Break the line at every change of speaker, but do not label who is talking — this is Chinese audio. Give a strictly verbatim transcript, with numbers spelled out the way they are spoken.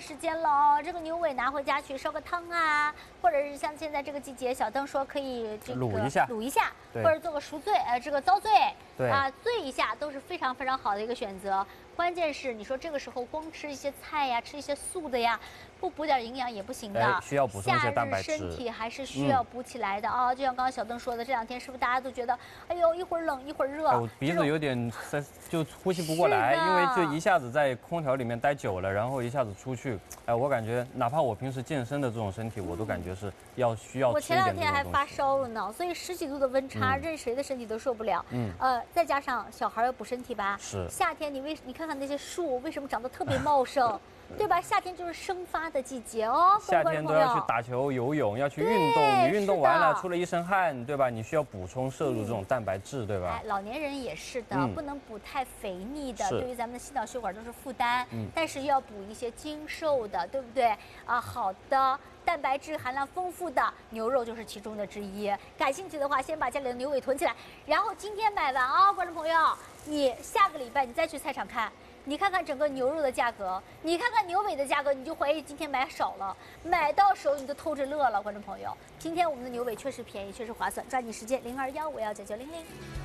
时间了哦，这个牛尾拿回家去烧个汤啊，或者是像现在这个季节，小邓说可以这个
卤一下，
卤一下，
对
或者做个熟醉，呃，这个糟醉，
对
啊，醉一下都是非常非常好的一个选择。关键是你说这个时候光吃一些菜呀，吃一些素的呀，不补点营养也不行的，
哎、需要补充一些蛋白质。
夏日身体还是需要补起来的啊、嗯哦！就像刚刚小邓说的，这两天是不是大家都觉得，哎呦，一会儿冷一会儿热，
哎、我鼻子有点塞，就呼吸不过来，因为就一下子在空调里面待久了，然后一下子出去，哎，我感觉哪怕我平时健身的这种身体，我都感觉是要需要吃一点这种东西。
我前两天还发烧了呢，所以十几度的温差，嗯、任谁的身体都受不了。嗯，呃，再加上小孩要补身体吧，
是
夏天你为你看看那些树为什么长得特别茂盛？对吧？夏天就是生发的季节哦，
夏天都要去打球、游泳，要去运动。你运动完了出了一身汗，对吧？你需要补充摄入这种蛋白质，对吧？
哎，老年人也是的，嗯、不能补太肥腻的，对于咱们的心脑血管都是负担。嗯，但是要补一些精瘦的，对不对？啊，好的。蛋白质含量丰富的牛肉就是其中的之一。感兴趣的话，先把家里的牛尾囤起来，然后今天买完啊、哦，观众朋友，你下个礼拜你再去菜场看，你看看整个牛肉的价格，你看看牛尾的价格，你就怀疑今天买少了，买到手你就偷着乐了，观众朋友。今天我们的牛尾确实便宜，确实划算，抓紧时间零二幺五幺九九零零。